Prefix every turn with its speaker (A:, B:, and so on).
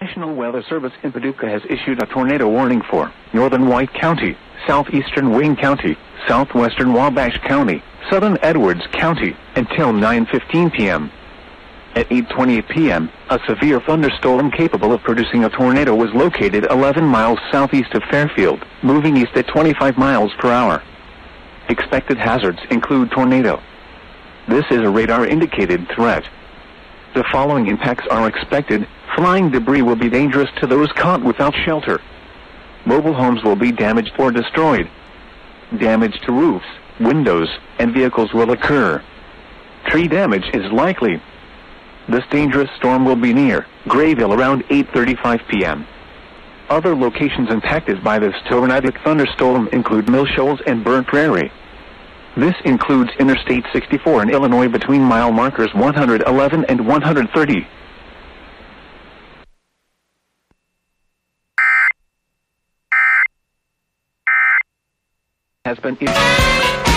A: National Weather Service in Paducah has issued a tornado warning for northern White County, southeastern Wayne County, southwestern Wabash County, southern Edwards County, until 9:15 p.m. At 8:28 p.m., a severe thunderstorm capable of producing a tornado was located 11 miles southeast of Fairfield, moving east at 25 miles per hour. Expected hazards include tornado. This is a radar-indicated threat. The following impacts are expected. Flying debris will be dangerous to those caught without shelter. Mobile homes will be damaged or destroyed. Damage to roofs, windows, and vehicles will occur. Tree damage is likely. This dangerous storm will be near Grayville around 8:35 p.m. Other locations impacted by this tornadic thunderstorm include Mill Shoals and Burnt Prairie. This includes Interstate 64 in Illinois between mile markers 111 and 130. Has been issued.